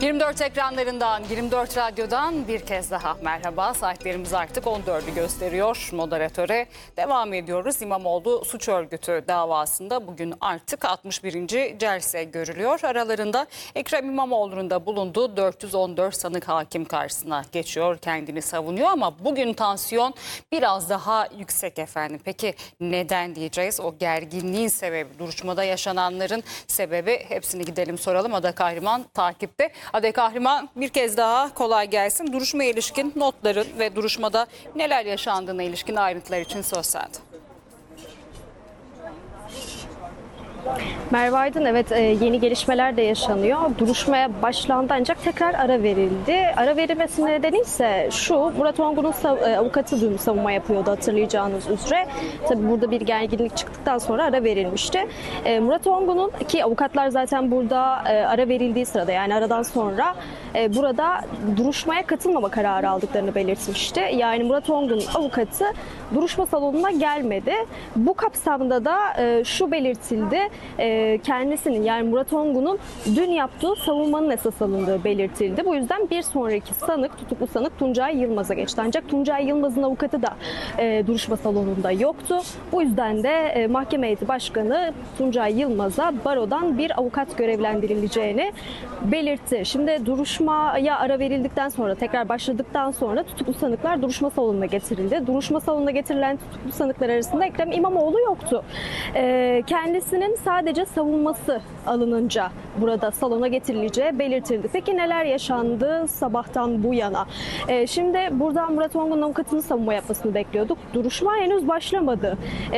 24 ekranlarından, 24 radyodan bir kez daha merhaba. Saatlerimiz artık 14'ü gösteriyor. Moderatöre devam ediyoruz. İmamoğlu suç örgütü davasında bugün artık 61. celse görülüyor. Aralarında Ekrem İmamoğlu'nun da bulunduğu 414 sanık hakim karşısına geçiyor. Kendini savunuyor ama bugün tansiyon biraz daha yüksek efendim. Peki neden diyeceğiz? O gerginliğin sebebi, duruşmada yaşananların sebebi, hepsini gidelim soralım. Ada Kahraman takipte. Ada Kahraman, bir kez daha kolay gelsin. Duruşmaya ilişkin notların ve duruşmada neler yaşandığına ilişkin ayrıntılar için söz sende. Merve Aydın, evet, yeni gelişmeler de yaşanıyor. Duruşmaya başlandı ancak tekrar ara verildi. Ara verilmesinin nedeni ise şu: Murat Ongun'un avukatı dün savunma yapıyordu, hatırlayacağınız üzere. Tabii burada bir gerginlik çıktıktan sonra ara verilmişti. Murat Ongun'un, ki avukatlar zaten burada ara verildiği sırada, yani aradan sonra burada duruşmaya katılmama kararı aldıklarını belirtmişti. Yani Murat Ongun'un avukatı duruşma salonuna gelmedi. Bu kapsamda da şu belirtildi: kendisinin, yani Murat Ongun'un dün yaptığı savunmanın esas alındığı belirtildi. Bu yüzden bir sonraki sanık, tutuklu sanık Tuncay Yılmaz'a geçti. Ancak Tuncay Yılmaz'ın avukatı da duruşma salonunda yoktu. Bu yüzden de mahkeme heyeti başkanı Tuncay Yılmaz'a barodan bir avukat görevlendirileceğini belirtti. Şimdi duruşmaya ara verildikten sonra, tekrar başladıktan sonra tutuklu sanıklar duruşma salonuna getirildi. Duruşma salonuna getirilen tutuklu sanıklar arasında Ekrem İmamoğlu yoktu. Kendisinin sadece savunması alınınca burada salona getirileceği belirtildi. Peki neler yaşandı sabahtan bu yana? Şimdi buradan Murat Ongun'un avukatının savunma yapmasını bekliyorduk. Duruşma henüz başlamadı.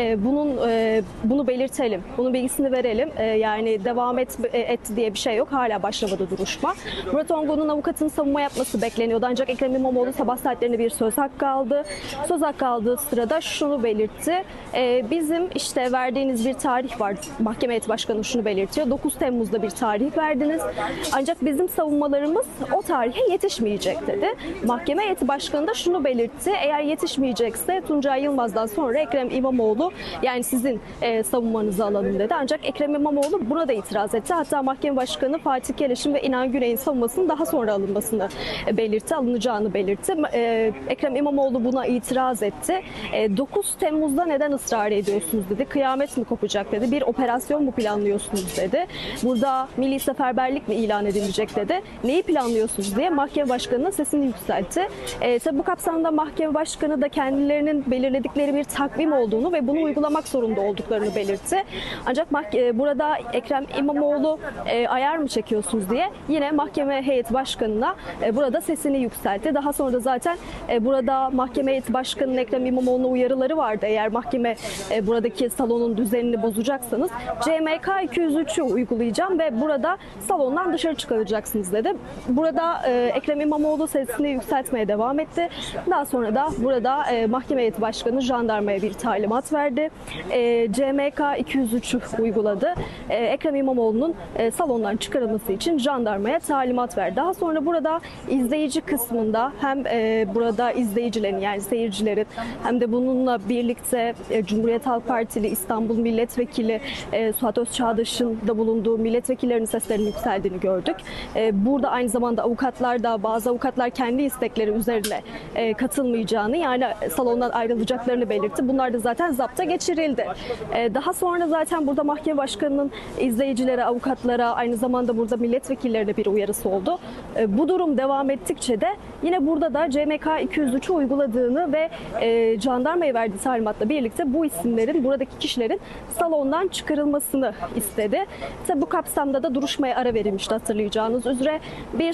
Bunu belirtelim. Bunun bilgisini verelim. Yani devam etti diye bir şey yok. Hala başlamadı duruşma. Murat Ongun'un avukatının savunma yapması bekleniyordu. Ancak Ekrem İmamoğlu sabah saatlerinde bir söz hakkı aldı. Söz hakkı aldığı sırada şunu belirtti: bizim işte verdiğiniz bir tarih var. Mahkeme heyeti başkanı şunu belirtiyor: 9 Temmuz'da bir tarih verdiniz. Ancak bizim savunmalarımız o tarihe yetişmeyecek dedi. Mahkeme heyeti başkanı da şunu belirtti: eğer yetişmeyecekse Tuncay Yılmaz'dan sonra Ekrem İmamoğlu, yani sizin savunmanızı alalım dedi. Ancak Ekrem İmamoğlu buna da itiraz etti. Hatta mahkeme başkanı Fatih Keleş'in ve İnan Güney'in savunmasının daha sonra alınmasını belirtti, alınacağını belirtti. Ekrem İmamoğlu buna itiraz etti. 9 Temmuz'da neden ısrar ediyorsunuz dedi. Kıyamet mi kopacak dedi. Bir operasyon mu planlıyorsunuz dedi. Burada milli seferberlik mi ilan edilecek dedi. Neyi planlıyorsunuz diye mahkeme başkanının sesini yükseltti. Tabi bu kapsamda mahkeme başkanı da kendilerinin belirledikleri bir takvim olduğunu ve bunu uygulamak zorunda olduklarını belirtti. Ancak burada Ekrem İmamoğlu ayar mı çekiyorsunuz diye yine mahkeme heyeti başkanına burada sesini yükseltti. Daha sonra da zaten burada mahkeme heyeti başkanının Ekrem İmamoğlu'na uyarıları vardı: eğer mahkeme buradaki salonun düzenini bozacaksanız CMK 203'ü uygulayacağım ve burada salondan dışarı çıkaracaksınız dedi. Burada Ekrem İmamoğlu sesini yükseltmeye devam etti. Daha sonra da burada mahkeme heyeti başkanı jandarmaya bir talimat verdi. CMK 203'ü uyguladı. Ekrem İmamoğlu'nun salondan çıkarılması için jandarmaya talimat verdi. Daha sonra burada izleyici kısmında hem burada izleyicilerin, yani seyircilerin, hem de bununla birlikte Cumhuriyet Halk Partili İstanbul Milletvekili Suat Özçağdaş'ın da bulunduğu milletvekillerinin seslerinin yükseldiğini gördük. Burada aynı zamanda avukatlar da, bazı avukatlar kendi istekleri üzerine katılmayacağını, yani salondan ayrılacaklarını belirtti. Bunlar da zaten zapta geçirildi. Daha sonra zaten burada mahkeme başkanının izleyicilere, avukatlara, aynı zamanda burada milletvekillerine bir uyarısı oldu. Bu durum devam ettikçe de yine burada da CMK 203'ü uyguladığını ve jandarmaya verdiği talimatla birlikte bu isimlerin, buradaki kişilerin salondan çıkarılmasını istedi. Tabi bu kapsamda da duruşmaya ara verilmişti, hatırlayacağınız üzere. Bir